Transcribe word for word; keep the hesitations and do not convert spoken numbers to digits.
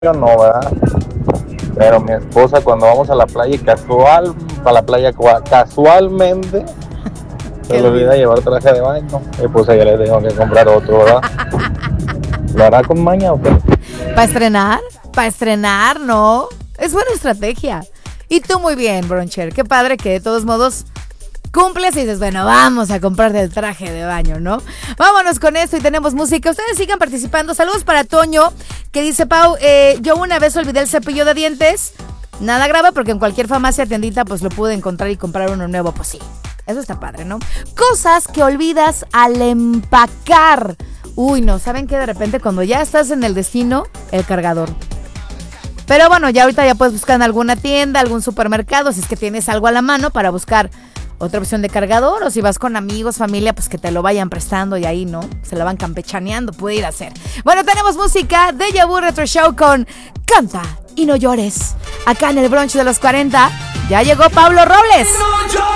Yo no, ¿verdad? Pero mi esposa cuando vamos a la playa y casual, a la playa cua- casualmente, se le olvida llevar traje de baño. Y pues ella le tengo que comprar otro, ¿verdad? ¿Lo hará con maña o qué? ¿Para estrenar? ¿Para estrenar? No. Es buena estrategia. Y tú muy bien, Broncher. Qué padre que de todos modos cumples y dices, bueno, vamos a comprarte el traje de baño, ¿no? Vámonos con esto y tenemos música. Ustedes sigan participando. Saludos para Toño, que dice, Pau, eh, yo una vez olvidé el cepillo de dientes. Nada grave porque en cualquier farmacia tiendita pues lo pude encontrar y comprar uno nuevo. Pues sí, eso está padre, ¿no? Cosas que olvidas al empacar. Uy, no, ¿saben qué? De repente cuando ya estás en el destino, el cargador. Pero bueno, ya ahorita ya puedes buscar en alguna tienda, algún supermercado, si es que tienes algo a la mano para buscar otra opción de cargador, o si vas con amigos, familia, pues que te lo vayan prestando y ahí, ¿no? Se la van campechaneando, puede ir a hacer. Bueno, tenemos música de Deja Vu Retro Show con Canta y no llores. Acá en el brunch de los cuarenta, ya llegó Pablo Robles.